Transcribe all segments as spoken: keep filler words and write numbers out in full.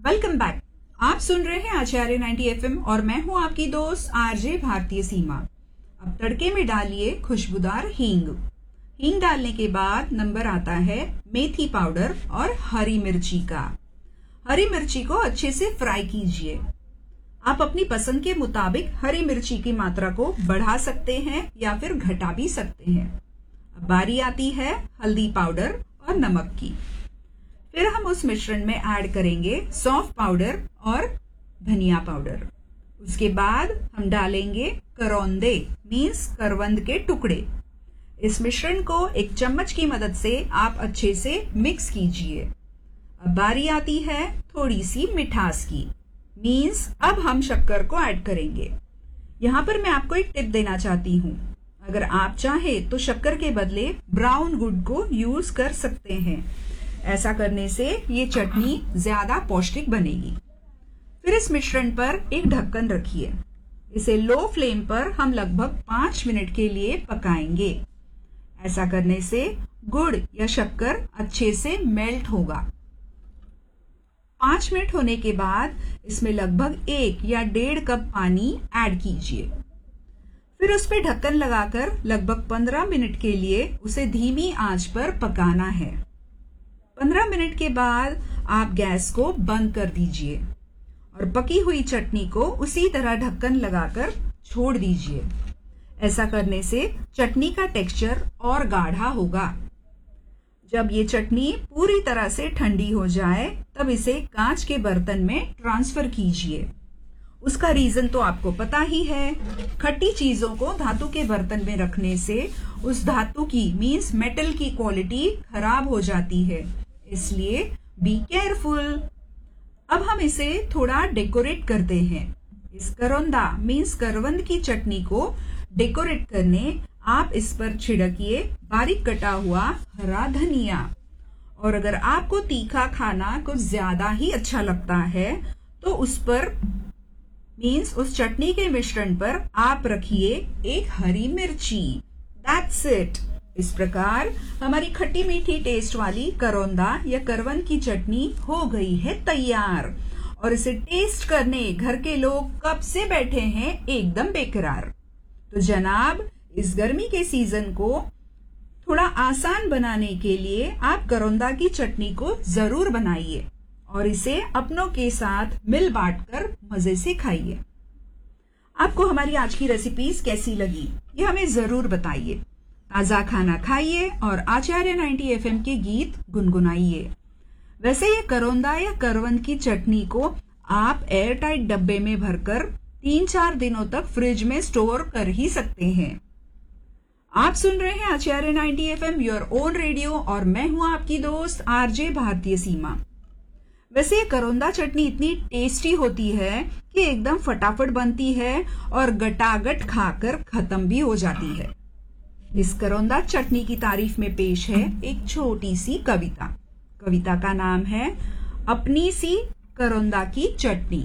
Welcome back. आप सुन रहे हैं आचार्य नाइंटी एफएम और मैं हूं आपकी दोस्त आरजे भारतीय सीमा। अब तड़के में डालिए खुशबूदार हींग। हींग डालने के बाद नंबर आता है मेथी पाउडर और हरी मिर्ची का। हरी मिर्ची को अच्छे से फ्राई कीजिए। आप अपनी पसंद के मुताबिक हरी मिर्ची की मात्रा को बढ़ा सकते हैं या फिर घटा भी सकते हैं। अब बारी आती है हल्दी पाउडर और नमक की। फिर हम उस मिश्रण में ऐड करेंगे सौंफ पाउडर और धनिया पाउडर। उसके बाद हम डालेंगे करौंदे मीन्स करवंद के टुकड़े। इस मिश्रण को एक चम्मच की मदद से आप अच्छे से मिक्स कीजिए। अब बारी आती है थोड़ी सी मिठास की, मीन्स अब हम शक्कर को ऐड करेंगे। यहाँ पर मैं आपको एक टिप देना चाहती हूँ। अगर आप चाहे तो शक्कर के बदले ब्राउन गुड़ को यूज कर सकते हैं। ऐसा करने से ये चटनी ज्यादा पौष्टिक बनेगी। फिर इस मिश्रण पर एक ढक्कन रखिए। इसे लो फ्लेम पर हम लगभग पांच मिनट के लिए पकाएंगे। ऐसा करने से गुड़ या शक्कर अच्छे से मेल्ट होगा। पांच मिनट होने के बाद इसमें लगभग एक या डेढ़ कप पानी ऐड कीजिए। फिर उस पर ढक्कन लगाकर लगभग पंद्रह मिनट के लिए उसे धीमी आंच पर पकाना है। पंद्रह मिनट के बाद आप गैस को बंद कर दीजिए और पकी हुई चटनी को उसी तरह ढक्कन लगाकर छोड़ दीजिए। ऐसा करने से चटनी का टेक्सचर और गाढ़ा होगा। जब ये चटनी पूरी तरह से ठंडी हो जाए तब इसे कांच के बर्तन में ट्रांसफर कीजिए। उसका रीजन तो आपको पता ही है। खट्टी चीजों को धातु के बर्तन में रखने से उस धातु की मीन्स मेटल की क्वालिटी खराब हो जाती है, इसलिए बी केयरफुल। अब हम इसे थोड़ा डेकोरेट करते हैं। इस करौंदा मीन्स करवंद की चटनी को डेकोरेट करने आप इस पर छिड़किए बारीक कटा हुआ हरा धनिया। और अगर आपको तीखा खाना कुछ ज्यादा ही अच्छा लगता है तो उस पर मीन्स उस चटनी के मिश्रण पर आप रखिए एक हरी मिर्ची। That's it. इस प्रकार हमारी खट्टी मीठी टेस्ट वाली करौंदा या करवंद की चटनी हो गई है तैयार। और इसे टेस्ट करने घर के लोग कब से बैठे हैं एकदम बेकरार। तो जनाब, इस गर्मी के सीजन को थोड़ा आसान बनाने के लिए आप करौंदा की चटनी को जरूर बनाइए और इसे अपनों के साथ मिल बांटकर मजे से खाइए। आपको हमारी आज की रेसिपीज कैसी लगी ये हमें जरूर बताइए। ताजा खाना खाइए और आचार्य नाइंटी एफएम के गीत गुनगुनाइए। वैसे ये करौंदा या करवंद की चटनी को आप एयर टाइट डब्बे में भरकर तीन चार दिनों तक फ्रिज में स्टोर कर ही सकते हैं। आप सुन रहे हैं आचार्य ninety FM your own radio और मैं हूं आपकी दोस्त आरजे भारतीय सीमा। वैसे ये करौंदा चटनी इतनी टेस्टी होती है कि एकदम फटाफट बनती है और गटागट खाकर खत्म भी हो जाती है। इस करौंदा चटनी की तारीफ में पेश है एक छोटी सी कविता। कविता का नाम है अपनी सी करौंदा की चटनी।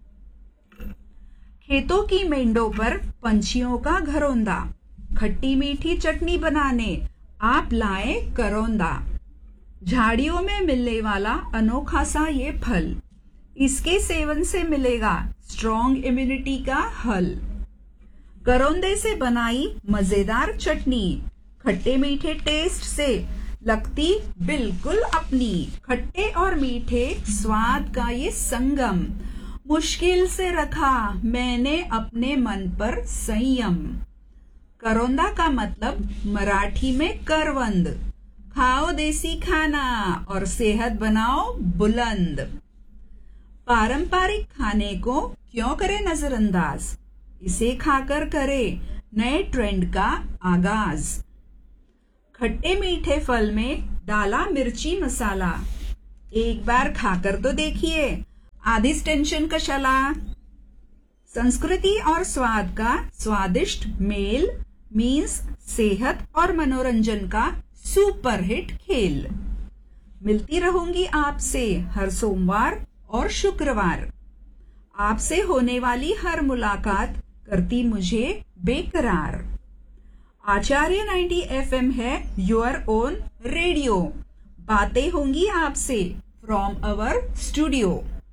खेतों की मेंढों पर पंछियों का घरौंदा, खट्टी मीठी चटनी बनाने आप लाए करौंदा। झाड़ियों में मिलने वाला अनोखा सा ये फल, इसके सेवन से मिलेगा स्ट्रॉन्ग इम्यूनिटी का हल। करौंदे से बनाई मजेदार चटनी, खट्टे मीठे टेस्ट से लगती बिल्कुल अपनी। खट्टे और मीठे स्वाद का ये संगम, मुश्किल से रखा मैंने अपने मन पर संयम। करौंदा का मतलब मराठी में करवंद। खाओ देसी खाना और सेहत बनाओ बुलंद। पारंपरिक खाने को क्यों करें नजरअंदाज, इसे खाकर करे नए ट्रेंड का आगाज। खट्टे मीठे फल में डाला मिर्ची मसाला, एक बार खाकर तो देखिए आधी टेंशन कशाला। संस्कृति और स्वाद का स्वादिष्ट मेल मीन्स सेहत और मनोरंजन का सुपर हिट खेल। मिलती रहूंगी आपसे हर सोमवार और शुक्रवार। आपसे होने वाली हर मुलाकात करती मुझे बेकरार। आचार्य नाइंटी एफएम है योर ओन रेडियो। बातें होंगी आपसे फ्रॉम अवर स्टूडियो।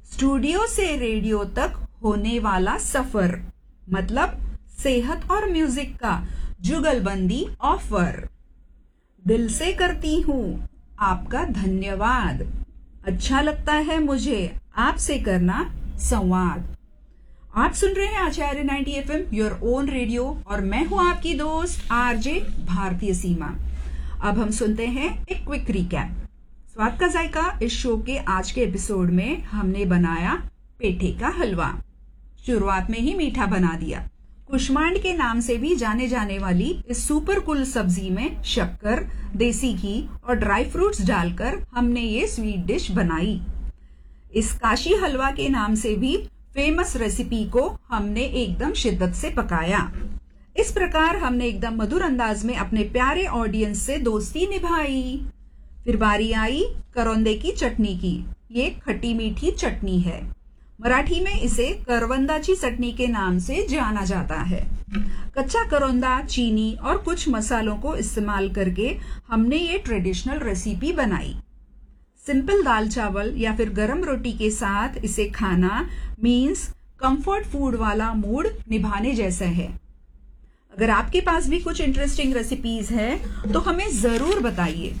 स्टूडियो से रेडियो तक होने वाला सफर, मतलब सेहत और म्यूजिक का जुगलबंदी ऑफर। दिल से करती हूँ आपका धन्यवाद। अच्छा लगता है मुझे आपसे करना संवाद। आप सुन रहे हैं आचार्य ninety F M, your own radio, और मैं हूं आपकी दोस्त आरजे भारतीय सीमा। अब हम सुनते हैं एक क्विक रिकैप। स्वाद का जायका इस शो के आज के एपिसोड में हमने बनाया पेठे का हलवा। शुरुआत में ही मीठा बना दिया। कुष्मांड के नाम से भी जाने जाने वाली इस सुपर कूल सब्जी में शक्कर, देसी घी और ड्राई फ्रूट्स डालकर हमने ये स्वीट डिश बनाई। इस काशी हलवा के नाम से भी फेमस रेसिपी को हमने एकदम शिद्दत से पकाया। इस प्रकार हमने एकदम मधुर अंदाज में अपने प्यारे ऑडियंस से दोस्ती निभाई। फिर बारी आई करौंदे की चटनी की। ये खट्टी मीठी चटनी है। मराठी में इसे करवंदाची चटनी के नाम से जाना जाता है। कच्चा करौंदा, चीनी और कुछ मसालों को इस्तेमाल करके हमने ये ट्रेडिशनल रेसिपी बनाई। सिंपल दाल चावल या फिर गरम रोटी के साथ इसे खाना मीन्स कंफर्ट फूड वाला मूड निभाने जैसा है। अगर आपके पास भी कुछ इंटरेस्टिंग रेसिपीज है तो हमें जरूर बताइए।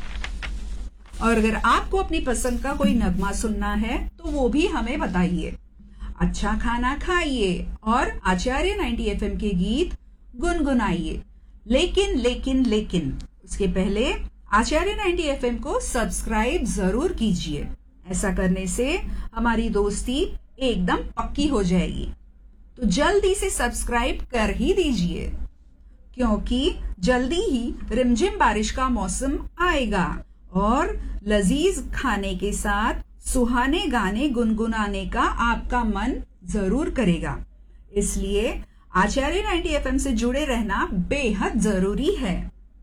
और अगर आपको अपनी पसंद का कोई नगमा सुनना है तो वो भी हमें बताइए। अच्छा खाना खाइए और आचार्य नाइंटी एफ एम के गीत गुनगुनाइए। लेकिन लेकिन लेकिन उसके पहले आचार्य नाइंटी एफ एम को सब्सक्राइब जरूर कीजिए। ऐसा करने से हमारी दोस्ती एकदम पक्की हो जाएगी। तो जल्दी से सब्सक्राइब कर ही दीजिए, क्योंकि जल्दी ही रिमझिम बारिश का मौसम आएगा और लजीज खाने के साथ सुहाने गाने गुनगुनाने का आपका मन जरूर करेगा। इसलिए आचार्य नाइंटी एफ एम से जुड़े रहना बेहद जरूरी है।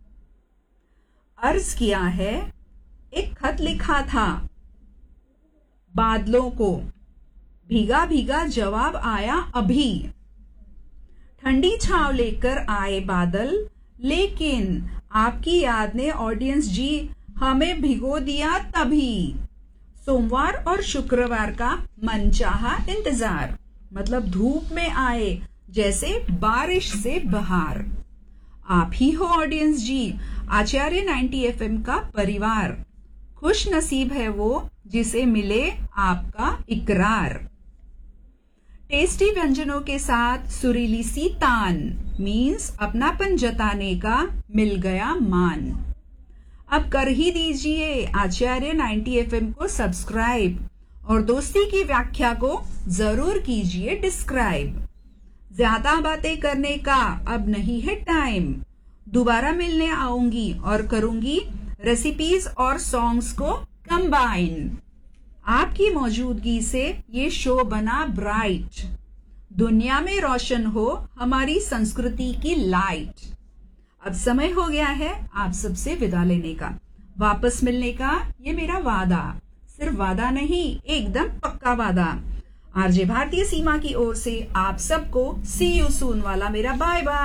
अर्ज किया है, एक खत लिखा था बादलों को, भीगा भीगा जवाब आया अभी। ठंडी छांव लेकर आए बादल, लेकिन आपकी याद ने ऑडियंस जी हमें भिगो दिया तभी। सोमवार और शुक्रवार का मनचाहा इंतजार, मतलब धूप में आए जैसे बारिश से बहार। आप ही हो ऑडियंस जी आचार्य नाइंटी एफ एम का परिवार। खुश नसीब है वो जिसे मिले आपका इकरार। टेस्टी व्यंजनों के साथ सुरीली सी तान मीन्स अपनापन जताने का मिल गया मान। अब कर ही दीजिए आचार्य नाइंटी एफ एम को सब्सक्राइब और दोस्ती की व्याख्या को जरूर कीजिए डिस्क्राइब। ज्यादा बातें करने का अब नहीं है टाइम। दोबारा मिलने आऊंगी और करूंगी रेसिपीज और सॉन्ग्स को कंबाइन। आपकी मौजूदगी से ये शो बना ब्राइट। दुनिया में रोशन हो हमारी संस्कृति की लाइट। अब समय हो गया है आप सबसे विदा लेने का, वापस मिलने का ये मेरा वादा। सिर्फ वादा नहीं, एकदम पक्का वादा। आरजे भारतीय सीमा की ओर से आप सबको सी यू सून वाला मेरा बाय बाय।